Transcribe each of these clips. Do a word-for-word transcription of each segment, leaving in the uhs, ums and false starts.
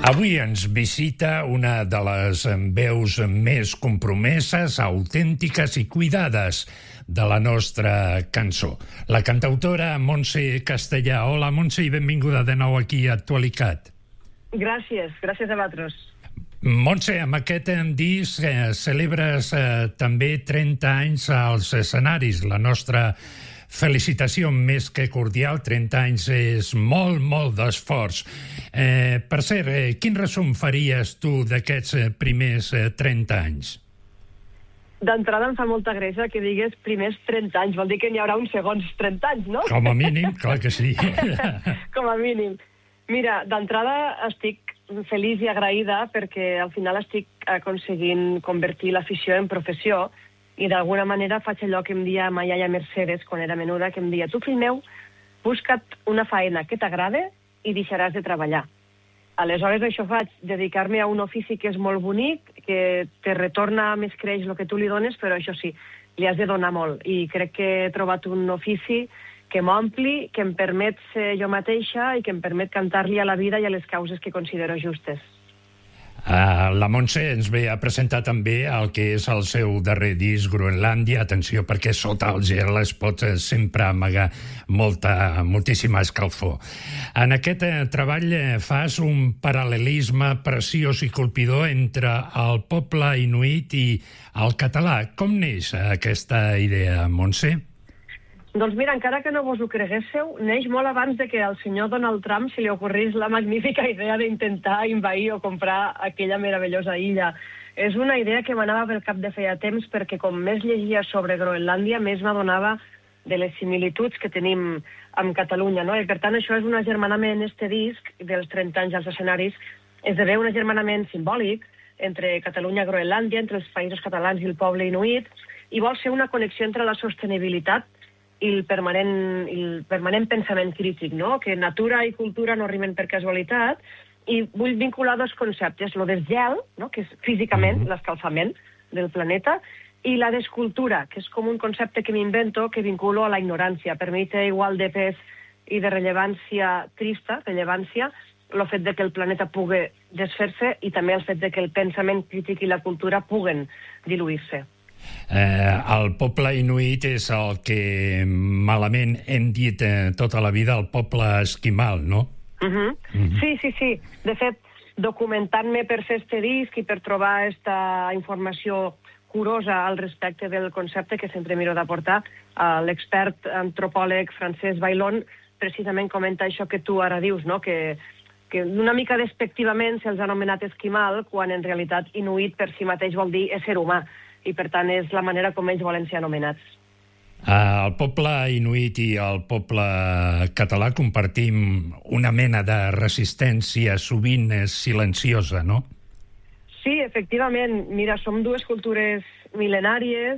Avui ens visita una de les veus més compromeses, autèntiques i cuidades de la nostra cançó. La cantautora Montse Castellà. Hola, Montse, i benvinguda de nou aquí a Actualitat. Gràcies, gràcies a vosaltres. Montse, amb aquest disc eh, celebres eh, també trenta anys als escenaris. La nostra felicitació més que cordial. trenta anys és molt, molt d'esforç. Eh, per cert, eh, quin resum faries tu d'aquests eh, primers eh, trenta anys? D'entrada em fa molta gràcia que digues primers trenta anys. Vol dir que n'hi haurà uns segons trenta anys, no? Com a mínim, clar que sí. Com a mínim. Mira, d'entrada estic feliç i agraïda perquè al final estic aconseguint convertir l'afició en professió i d'alguna manera faig allò que em dia ma iaia Mercedes quan era menuda, que em dia: tu, fill meu, busca't una feina que t'agrade i deixaràs de treballar. Aleshores això faig, dedicar-me a un ofici que és molt bonic, que te retorna més creix el que tu li dones, però això sí, li has de donar molt. I crec que he trobat un ofici que m'ompli, que em permet ser jo mateixa i que em permet cantar-li a la vida i a les causes que considero justes. Uh, la Montse ens ve a presentar també el que és el seu darrer disc, Groenlàndia. Atenció, perquè sota el gel es pot sempre amagar molta, moltíssima escalfor. En aquest eh, treball eh, fas un paral·lelisme preciós i colpidor entre el poble inuit i el català. Com neix aquesta idea, Montse? Doncs mira, encara que no vos ho creguéssiu, neix molt abans de que al senyor Donald Trump se li ocorrís la magnífica idea d'intentar invair o comprar aquella meravellosa illa. És una idea que m'anava pel cap de feia temps perquè com més llegia sobre Groenlàndia, més m'adonava de les similituds que tenim amb Catalunya, no? I per tant això és un agermanament, este disc dels trenta anys als escenaris, esdevé un agermanament simbòlic entre Catalunya i Groenlàndia, entre els països catalans i el poble inuit, i vol ser una connexió entre la sostenibilitat i el permanent, el permanent pensament crític, no? Que natura i cultura no rimen per casualitat, i vull vincular dos conceptes, lo del gel, no? Que és físicament mm-hmm. l'escalfament del planeta, i la descultura, que és com un concepte que m'invento que vinculo a la ignorància. Per mi té igual de pes i de rellevància trista, rellevància, el fet de que el planeta pugui desfer-se i també el fet de que el pensament crític i la cultura puguen diluir-se. Eh, el poble inuit és el que malament hem dit eh, tota la vida, el poble esquimal, no? Uh -huh. Uh -huh. Sí, sí, sí. De fet, documentant-me per fer este disc i per trobar aquesta informació curosa al respecte del concepte que sempre miro d'aportar, eh, l'expert antropòleg Francesc Bailón precisament comenta això que tu ara dius, no? Que que una mica despectivament se'ls ha anomenat esquimal, quan en realitat inuit per si mateix vol dir ésser humà, i per tant és la manera com ells volen ser anomenats. Uh, el poble inuit i el poble català compartim una mena de resistència sovint silenciosa, no? Sí, efectivament. Mira, som dues cultures mil·lenàries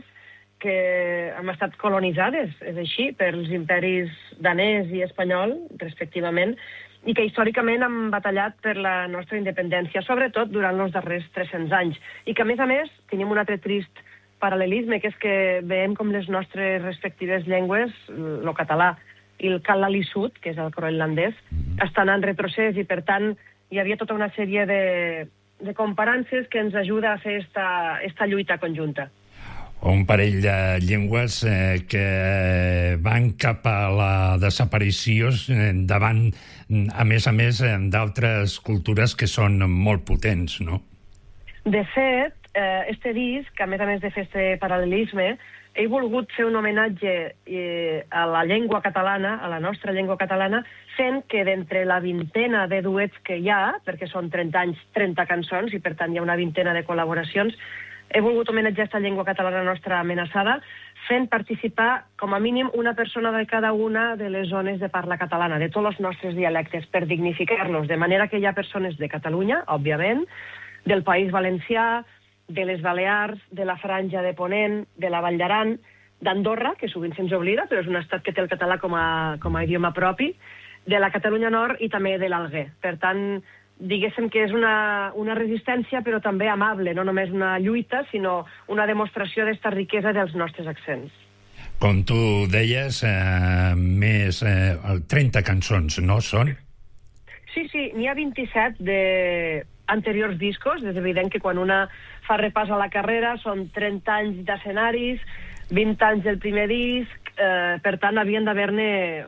que hem estat colonitzades, és així, pels imperis danès i espanyol, respectivament, i que històricament han batallat per la nostra independència, sobretot durant els darrers tres-cents anys. I que, a més a més, tenim un altre trist paral·lelisme, que és que veiem com les nostres respectives llengües, el català i el kalaallisut, que és el groenlandès, estan en retrocés i, per tant, hi havia tota una sèrie de, de comparances que ens ajuda a fer esta, esta lluita conjunta. Un parell de llengües eh, que van cap a la desaparició eh, davant, a més a més, eh, d'altres cultures que són molt potents, no? De fet, eh, este disc, a més a més de fer este paral·lelisme, he volgut fer un homenatge eh, a la llengua catalana, a la nostra llengua catalana, fent que d'entre la vintena de duets que hi ha, perquè són trenta anys, trenta cançons, i per tant hi ha una vintena de col·laboracions, he volgut homenatjar aquesta llengua catalana nostra amenaçada, fent participar com a mínim una persona de cada una de les zones de parla catalana, de tots els nostres dialectes, per dignificar-los, de manera que hi ha persones de Catalunya, òbviament, del País Valencià, de les Balears, de la Franja de Ponent, de la Vall d'Aran, d'Andorra, que sovint se'ns oblida, però és un estat que té el català com a, com a idioma propi, de la Catalunya Nord i també de l'Alguer. Per tant, diguéssim que és una, una resistència, però també amable, no només una lluita, sinó una demostració d'esta riquesa dels nostres accents. Com tu deies, eh, més eh, trenta cançons, no són? Sí, sí, n'hi ha vint-i-set d'anteriors discos. És evident que quan una fa repàs a la carrera són trenta anys d'escenaris, vint anys del primer disc, eh, per tant havien d'haver-ne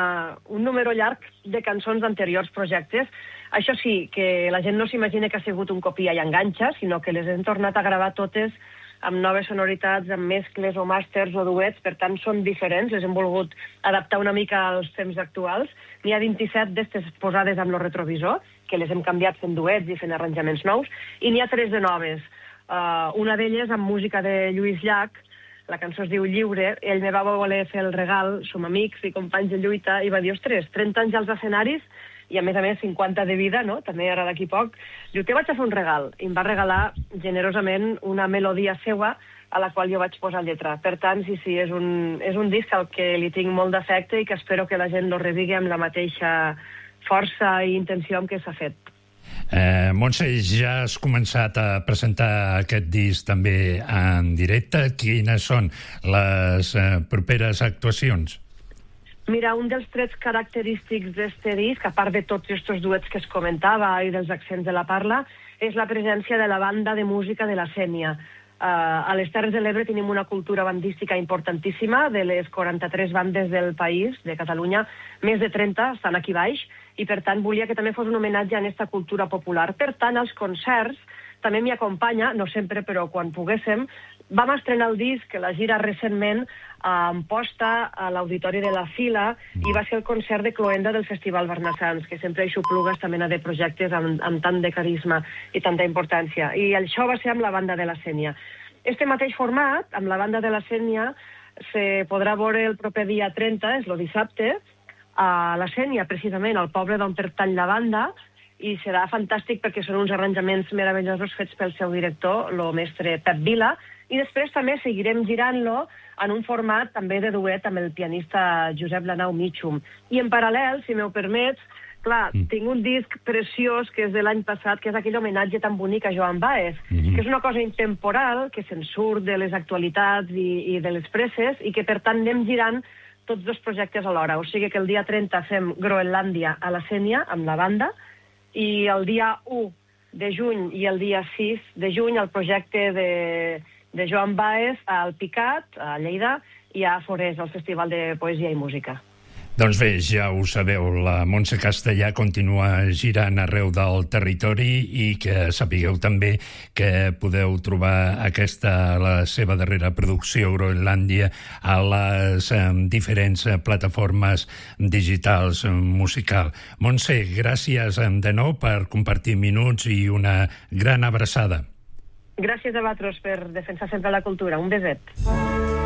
un número llarg de cançons d'anteriors projectes. Això sí, que la gent no s'imagina que ha sigut un copia i enganxa, sinó que les hem tornat a gravar totes amb noves sonoritats, amb mescles o màsters o duets, per tant són diferents, les hem volgut adaptar una mica als temps actuals. N'hi ha vint-i-set d'estes posades amb el retrovisor, que les hem canviat fent duets i fent arranjaments nous, i n'hi ha tres de noves. Uh, una d'elles amb música de Lluís Llach, la cançó es diu Lliure. Ell me va voler fer el regal, som amics i companys de lluita, i va dir, ostres, trenta anys als escenaris, i a més a més cinquanta de vida, no? També ara d'aquí poc. Diu, te vaig a fer un regal. I em va regalar generosament una melodia seua a la qual jo vaig posar lletra. Per tant, sí, sí, és un, és un disc al que li tinc molt d'afecte i que espero que la gent lo revigui amb la mateixa força i intenció amb què s'ha fet. Eh, Montse, ja has començat a presentar aquest disc també en directe. Quines són les eh, properes actuacions? Mira, un dels trets característics d'este disc, a part de tots aquests duets que es comentava i dels accents de la parla, és la presència de la banda de música de la Sénia. Uh, a les Terres de l'Ebre tenim una cultura bandística importantíssima. De les quaranta-tres bandes del país, de Catalunya, més de trenta estan aquí baix, i per tant volia que també fos un homenatge a aquesta cultura popular. Per tant, als concerts també m'hi acompanya, no sempre, però quan poguéssim. Vam estrenar el disc, la gira recentment, a Amposta, a l'Auditori de la Fila, i va ser el concert de cloenda del Festival Barnassans, que sempre hi xupluga esta mena de projectes amb, amb tant de carisma i tanta importància. I això va ser amb la banda de la Sénia. Este mateix format, amb la banda de la Sénia, se podrà veure el proper dia trenta, és el dissabte, a la Sénia, precisament, al poble d'on pertany la banda, i serà fantàstic perquè són uns arranjaments meravellosos fets pel seu director, el mestre Pep Vila, i després també seguirem girant-lo en un format també de duet amb el pianista Josep Lanau Mitchum. I en paral·lel, si m'ho permets, clar, mm. tinc un disc preciós que és de l'any passat, que és aquell homenatge tan bonic a Joan Baez, mm-hmm. que és una cosa intemporal, que se'n surt de les actualitats i, i de les presses, i que per tant anem girant tots dos projectes alhora. O sigui que el dia trenta fem Groenlàndia a la Sénia, amb la banda, i el dia u de juny i el dia sis de juny el projecte de, de Joan Baez al Picat, a Lleida, i a Forès, al Festival de Poesia i Música. Doncs bé, ja ho sabeu, la Montse Castellà continua girant arreu del territori i que sapigueu també que podeu trobar aquesta, la seva darrera producció, Groenlàndia, a les eh, diferents plataformes digitals eh, musical. Montse, gràcies de nou per compartir minuts i una gran abraçada. Gràcies a vosaltres per defensar sempre la cultura. Un beset.